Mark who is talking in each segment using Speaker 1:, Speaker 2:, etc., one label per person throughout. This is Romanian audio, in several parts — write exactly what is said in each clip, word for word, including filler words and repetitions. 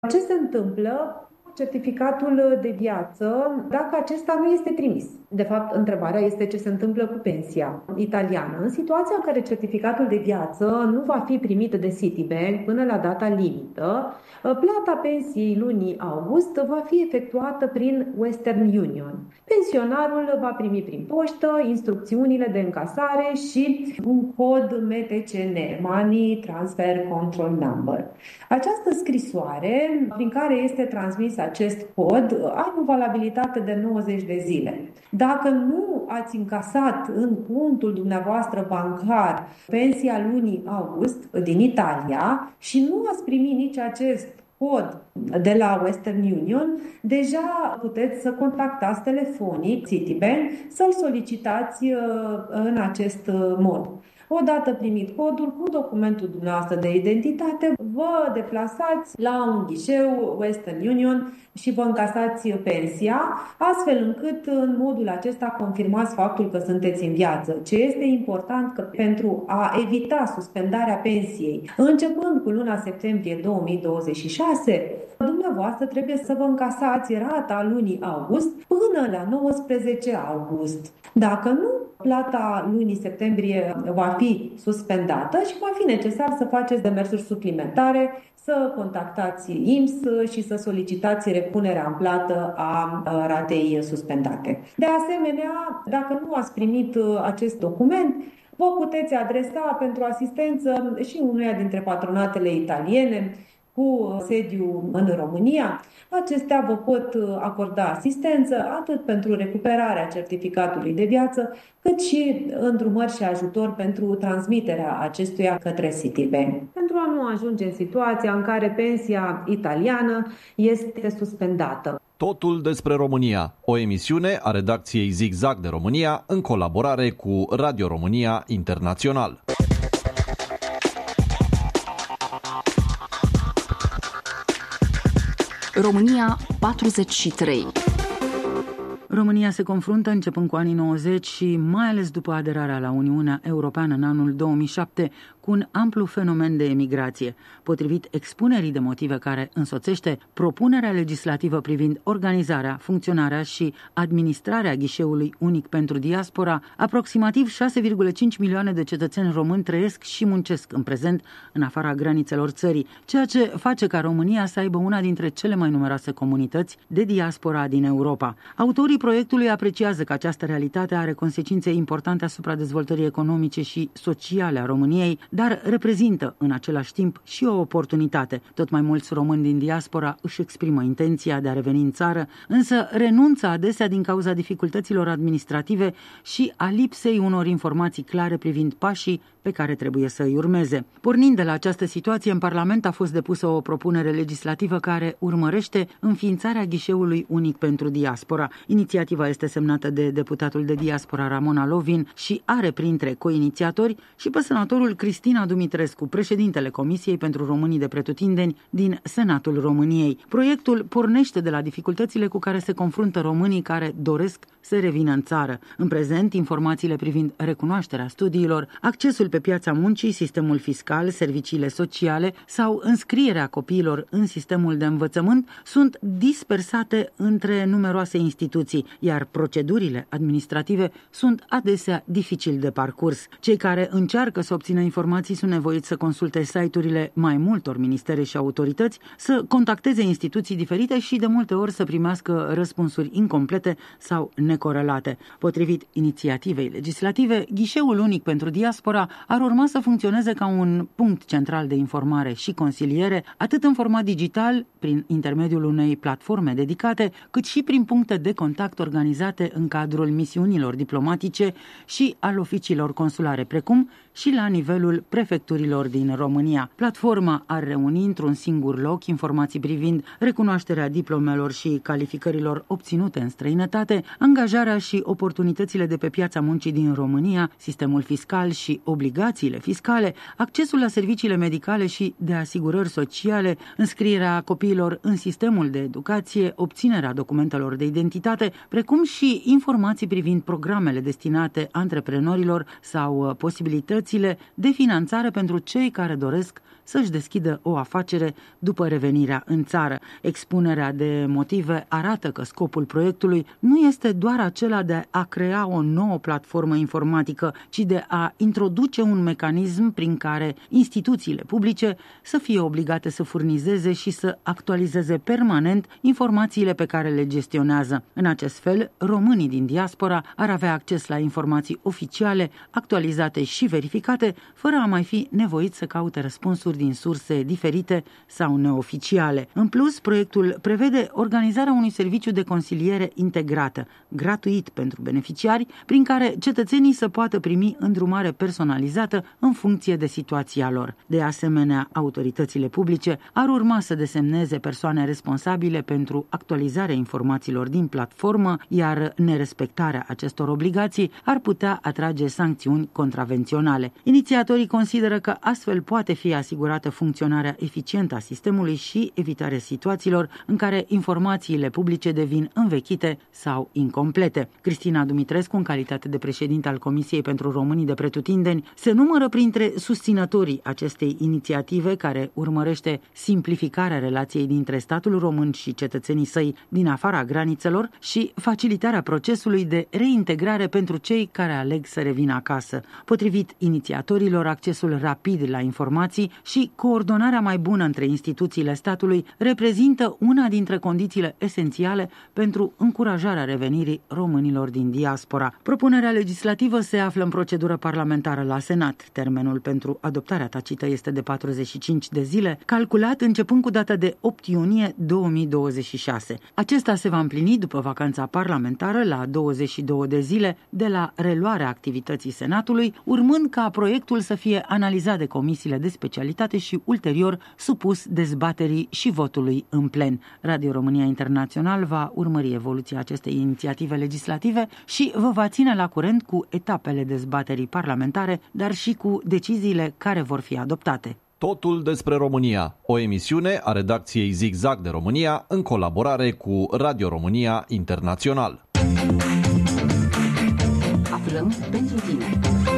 Speaker 1: Ce se întâmplă certificatul de viață dacă acesta nu este trimis? De fapt, întrebarea este ce se întâmplă cu pensia italiană. În situația în care certificatul de viață nu va fi primit de Citibank până la data limită, plata pensiei lunii august va fi efectuată prin Western Union. Pensionarul va primi prin poștă instrucțiunile de încasare și un cod M T C N, Money Transfer Control Number. Această scrisoare, prin care este transmis acest cod, are o valabilitate de nouăzeci de zile. Dacă nu ați încasat în contul dumneavoastră bancar pensia lunii august din Italia și nu ați primit nici acest cod de la Western Union, deja puteți să contactați telefonic Citibank să-l solicitați în acest mod. Odată primit codul cu documentul dumneavoastră de identitate, vă deplasați la un ghișeu Western Union și vă încasați pensia, astfel încât în modul acesta confirmați faptul că sunteți în viață. Ce este important că pentru a evita suspendarea pensiei, începând cu luna septembrie două mii douăzeci și șase, dumneavoastră trebuie să vă încasați rata lunii august până la nouăsprezece august. Dacă nu, plata lunii septembrie va fi suspendată și va fi necesar să faceți demersuri suplimentare, să contactați I M S și să solicitați repunerea în plată a ratei suspendate. De asemenea, dacă nu ați primit acest document, vă puteți adresa pentru asistență și unuia dintre patronatele italiene cu sediu în România. Acestea vă pot acorda asistență atât pentru recuperarea certificatului de viață, cât și îndrumări și ajutor pentru transmiterea acestuia către Citibank. Pentru a nu ajunge în situația în care pensia italiană este suspendată.
Speaker 2: Totul despre România, o emisiune a redacției Zigzag de România în colaborare cu Radio România Internațional.
Speaker 3: România patruzeci și trei.
Speaker 4: România se confruntă începând cu anii nouăzeci și mai ales după aderarea la Uniunea Europeană în anul două mii șapte cu un amplu fenomen de emigrație. Potrivit expunerii de motive care însoțește propunerea legislativă privind organizarea, funcționarea și administrarea ghișeului unic pentru diaspora, aproximativ șase virgulă cinci milioane de cetățeni români trăiesc și muncesc în prezent în afara granițelor țării, ceea ce face ca România să aibă una dintre cele mai numeroase comunități de diaspora din Europa. Autorii proiectului apreciază că această realitate are consecințe importante asupra dezvoltării economice și sociale a României, dar reprezintă în același timp și o oportunitate. Tot mai mulți români din diaspora își exprimă intenția de a reveni în țară, însă renunță adesea din cauza dificultăților administrative și a lipsei unor informații clare privind pașii pe care trebuie să îi urmeze. Pornind de la această situație, în Parlament a fost depusă o propunere legislativă care urmărește înființarea ghișeului unic pentru diaspora. Inițiativa este semnată de deputatul de diaspora Ramona Lovin și are printre coinițiatori și pe senatorul Cristina Dumitrescu, președintele Comisiei pentru Românii de Pretutindeni din Senatul României. Proiectul pornește de la dificultățile cu care se confruntă românii care doresc să revină în țară. În prezent, informațiile privind recunoașterea studiilor, accesul pe piața muncii, sistemul fiscal, serviciile sociale sau înscrierea copiilor în sistemul de învățământ sunt dispersate între numeroase instituții, iar procedurile administrative sunt adesea dificil de parcurs. Cei care încearcă să obțină informații sunt nevoiți să consulte site-urile mai multor ministere și autorități, să contacteze instituții diferite și de multe ori să primească răspunsuri incomplete sau necorelate. Potrivit inițiativei legislative, ghișeul unic pentru diaspora ar urma să funcționeze ca un punct central de informare și consiliere, atât în format digital, prin intermediul unei platforme dedicate, cât și prin puncte de contact organizate în cadrul misiunilor diplomatice și al oficiilor consulare, precum și la nivelul prefecturilor din România. Platforma ar reuni într-un singur loc informații privind recunoașterea diplomelor și calificărilor obținute în străinătate, angajarea și oportunitățile de pe piața muncii din România, sistemul fiscal și obligațiile fiscale, accesul la serviciile medicale și de asigurări sociale, înscrierea copiilor în sistemul de educație, obținerea documentelor de identitate, precum și informații privind programele destinate antreprenorilor sau posibilitățile de finanțare finanțare pentru cei care doresc să-și deschidă o afacere după revenirea în țară. Expunerea de motive arată că scopul proiectului nu este doar acela de a crea o nouă platformă informatică, ci de a introduce un mecanism prin care instituțiile publice să fie obligate să furnizeze și să actualizeze permanent informațiile pe care le gestionează. În acest fel, românii din diaspora ar avea acces la informații oficiale, actualizate și verificate, fără a mai fi nevoiți să caute răspunsuri din surse diferite sau neoficiale. În plus, proiectul prevede organizarea unui serviciu de consiliere integrată, gratuit pentru beneficiari, prin care cetățenii să poată primi îndrumare personalizată în funcție de situația lor. De asemenea, autoritățile publice ar urma să desemneze persoane responsabile pentru actualizarea informațiilor din platformă, iar nerespectarea acestor obligații ar putea atrage sancțiuni contravenționale. Inițiatorii consideră că astfel poate fi asigurată funcționarea eficientă a sistemului și evitarea situațiilor în care informațiile publice devin învechite sau incomplete. Cristina Dumitrescu, în calitate de președinte al Comisiei pentru Românii de Pretutindeni, se numără printre susținătorii acestei inițiative care urmărește simplificarea relației dintre statul român și cetățenii săi din afara granițelor și facilitarea procesului de reintegrare pentru cei care aleg să revină acasă. Potrivit inițiatorilor, accesul rapid la informații și coordonarea mai bună între instituțiile statului reprezintă una dintre condițiile esențiale pentru încurajarea revenirii românilor din diaspora. Propunerea legislativă se află în procedură parlamentară la Senat. Termenul pentru adoptarea tacită este de patruzeci și cinci de zile, calculat începând cu data de opt iunie două mii douăzeci și șase. Acesta se va împlini după vacanța parlamentară la douăzeci și două de zile de la reluarea activității Senatului, urmând ca proiectul să fie analizat de comisiile de specialitate și ulterior supus dezbaterii și votului în plen. Radio România Internațional va urmări evoluția acestei inițiative legislative și vă va ține la curent cu etapele dezbaterii parlamentare, dar și cu deciziile care vor fi adoptate.
Speaker 2: Totul despre România, o emisiune a redacției Zigzag de România în colaborare cu Radio România Internațional.
Speaker 3: Aflăm pentru tine.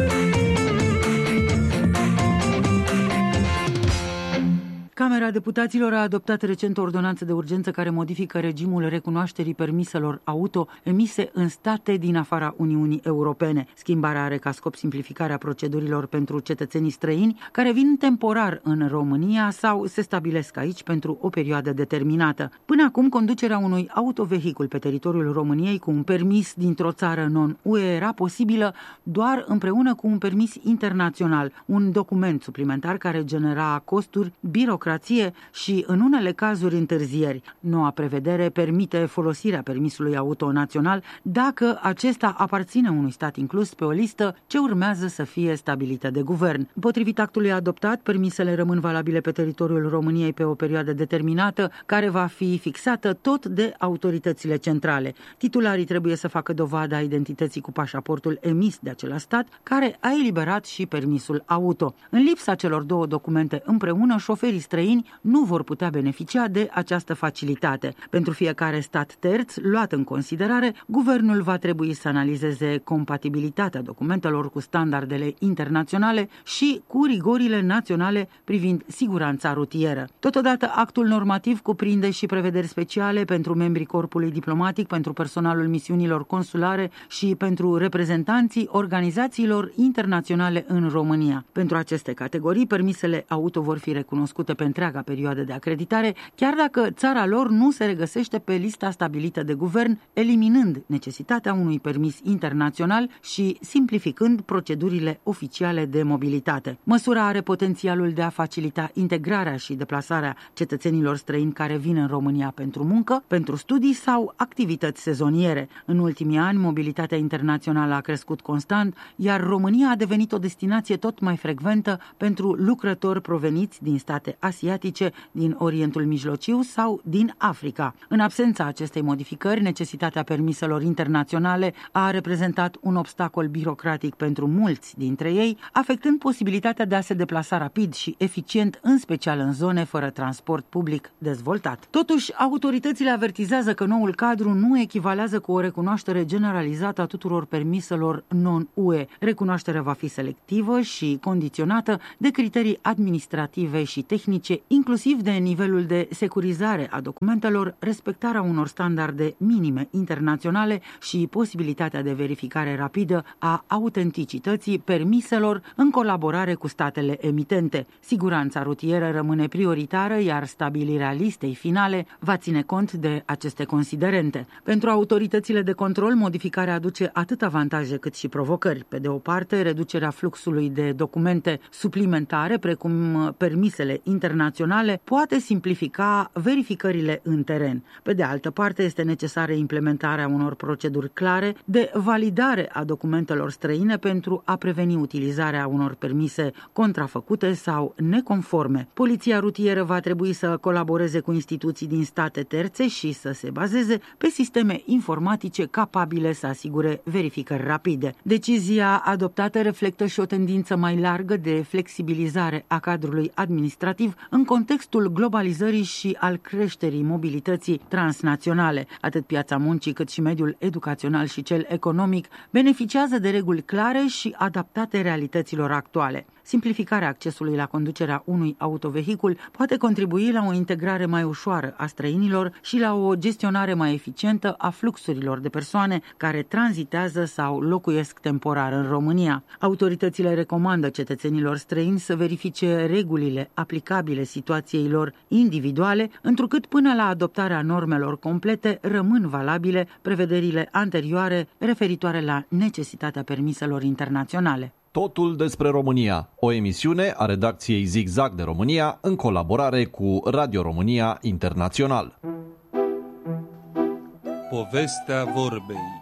Speaker 4: Camera Deputaților a adoptat recent o ordonanță de urgență care modifică regimul recunoașterii permiselor auto emise în state din afara Uniunii Europene. Schimbarea are ca scop simplificarea procedurilor pentru cetățenii străini care vin temporar în România sau se stabilesc aici pentru o perioadă determinată. Până acum, conducerea unui autovehicul pe teritoriul României cu un permis dintr-o țară non-U E era posibilă doar împreună cu un permis internațional, un document suplimentar care genera costuri, birocrație și, în unele cazuri, întârzieri. Noua prevedere permite folosirea permisului auto național dacă acesta aparține unui stat inclus pe o listă ce urmează să fie stabilită de guvern. Potrivit actului adoptat, permisele rămân valabile pe teritoriul României pe o perioadă determinată, care va fi fixată tot de autoritățile centrale. Titularii trebuie să facă dovada identității cu pașaportul emis de acel stat, care a eliberat și permisul auto. În lipsa celor două documente împreună, șoferii străini nu vor putea beneficia de această facilitate. Pentru fiecare stat terț luat în considerare, guvernul va trebui să analizeze compatibilitatea documentelor cu standardele internaționale și cu rigorile naționale privind siguranța rutieră. Totodată, actul normativ cuprinde și prevederi speciale pentru membrii corpului diplomatic, pentru personalul misiunilor consulare și pentru reprezentanții organizațiilor internaționale în România. Pentru aceste categorii, permisele auto vor fi recunoscute pe întreaga perioadă de acreditare, chiar dacă țara lor nu se regăsește pe lista stabilită de guvern, eliminând necesitatea unui permis internațional și simplificând procedurile oficiale de mobilitate. Măsura are potențialul de a facilita integrarea și deplasarea cetățenilor străini care vin în România pentru muncă, pentru studii sau activități sezoniere. În ultimii ani, mobilitatea internațională a crescut constant, iar România a devenit o destinație tot mai frecventă pentru lucrători proveniți din state asiatice, din Orientul Mijlociu sau din Africa. În absența acestei modificări, necesitatea permiselor internaționale a reprezentat un obstacol birocratic pentru mulți dintre ei, afectând posibilitatea de a se deplasa rapid și eficient, în special în zone fără transport public dezvoltat. Totuși, autoritățile avertizează că noul cadru nu echivalează cu o recunoaștere generalizată a tuturor permiselor non-U E. Recunoașterea va fi selectivă și condiționată de criterii administrative și tehnice, inclusiv de nivelul de securizare a documentelor, respectarea unor standarde minime internaționale și posibilitatea de verificare rapidă a autenticității permiselor în colaborare cu statele emitente. Siguranța rutieră rămâne prioritară, iar stabilirea listei finale va ține cont de aceste considerente. Pentru autoritățile de control, modificarea aduce atât avantaje cât și provocări. Pe de o parte, reducerea fluxului de documente suplimentare, precum permisele internaționale, poate simplifica verificările în teren. Pe de altă parte, este necesară implementarea unor proceduri clare de validare a documentelor străine pentru a preveni utilizarea unor permise contrafăcute sau neconforme. Poliția rutieră va trebui să colaboreze cu instituții din state terțe și să se bazeze pe sisteme informatice capabile să asigure verificări rapide. Decizia adoptată reflectă și o tendință mai largă de flexibilizare a cadrului administrativ în contextul globalizării și al creșterii mobilității transnaționale. Atât piața muncii cât și mediul educațional și cel economic beneficiază de reguli clare și adaptate realităților actuale. Simplificarea accesului la conducerea unui autovehicul poate contribui la o integrare mai ușoară a străinilor și la o gestionare mai eficientă a fluxurilor de persoane care tranzitează sau locuiesc temporar în România. Autoritățile recomandă cetățenilor străini să verifice regulile aplicabile situației lor individuale, întrucât până la adoptarea normelor complete rămân valabile prevederile anterioare referitoare la necesitatea permiselor internaționale.
Speaker 2: Totul despre România, o emisiune a redacției Zigzag de România în colaborare cu Radio România Internațional.
Speaker 5: Povestea vorbei.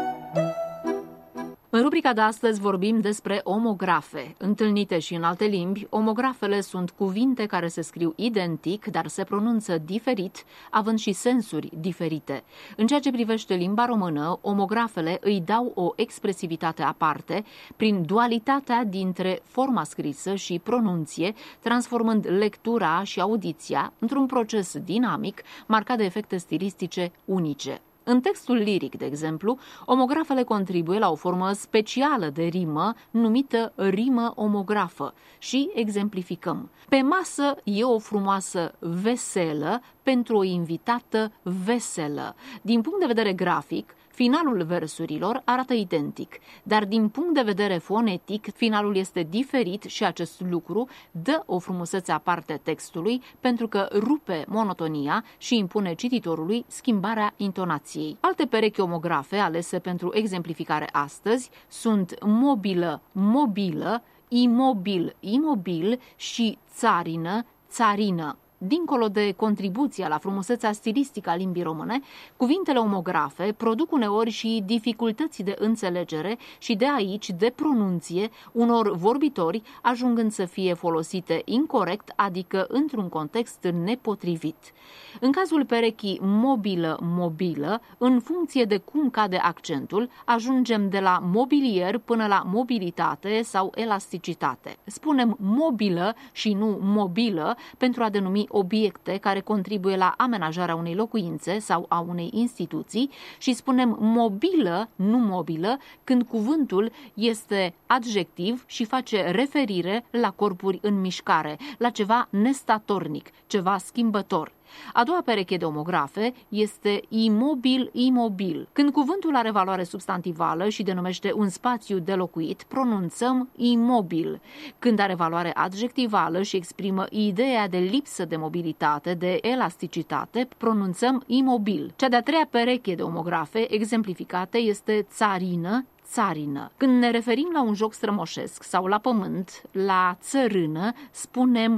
Speaker 3: În rubrica de astăzi vorbim despre omografe. Întâlnite și în alte limbi, omografele sunt cuvinte care se scriu identic, dar se pronunță diferit, având și sensuri diferite. În ceea ce privește limba română, omografele îi dau o expresivitate aparte prin dualitatea dintre forma scrisă și pronunție, transformând lectura și audiția într-un proces dinamic marcat de efecte stilistice unice. În textul liric, de exemplu, omografele contribuie la o formă specială de rimă numită rimă omografă și exemplificăm. Pe masă e o frumoasă veselă pentru o invitată veselă. Din punct de vedere grafic, finalul versurilor arată identic, dar din punct de vedere fonetic, finalul este diferit și acest lucru dă o frumusețe aparte textului pentru că rupe monotonia și impune cititorului schimbarea intonației. Alte perechi omografe alese pentru exemplificare astăzi sunt mobilă, mobilă, imobil, imobil și țarină, țarină. Dincolo de contribuția la frumusețea stilistică a limbii române, cuvintele omografe produc uneori și dificultăți de înțelegere și de aici de pronunție unor vorbitori, ajungând să fie folosite incorect, adică într-un context nepotrivit. În cazul perechii mobilă-mobilă, în funcție de cum cade accentul, ajungem de la mobilier până la mobilitate sau elasticitate. Spunem mobilă și nu mobilă pentru a denumi obiecte care contribuie la amenajarea unei locuințe sau a unei instituții și spunem mobilă, nu mobilă, când cuvântul este adjectiv și face referire la corpuri în mișcare, la ceva nestatornic, ceva schimbător. A doua pereche de omografe este imobil-imobil. Când cuvântul are valoare substantivală și denumește un spațiu de locuit, pronunțăm imobil. Când are valoare adjectivală și exprimă ideea de lipsă de mobilitate, de elasticitate, pronunțăm imobil. Cea de-a treia pereche de omografe exemplificate este țarină, țarină. Când ne referim la un joc strămoșesc sau la pământ, la țărână, spunem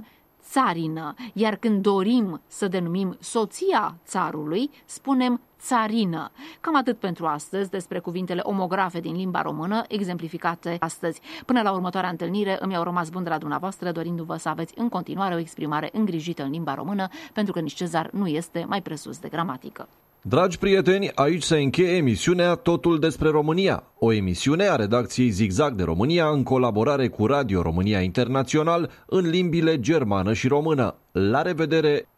Speaker 3: țarină, iar când dorim să denumim soția țarului, spunem țarină. Cam atât pentru astăzi despre cuvintele omografe din limba română, exemplificate astăzi. Până la următoarea întâlnire, îmi au rămas bun de la dumneavoastră, dorindu-vă să aveți în continuare o exprimare îngrijită în limba română, pentru că nici Cezar nu este mai presus de gramatică.
Speaker 2: Dragi prieteni, aici se încheie emisiunea Totul despre România, o emisiune a redacției Zigzag de România în colaborare cu Radio România Internațional în limbile germană și română. La revedere!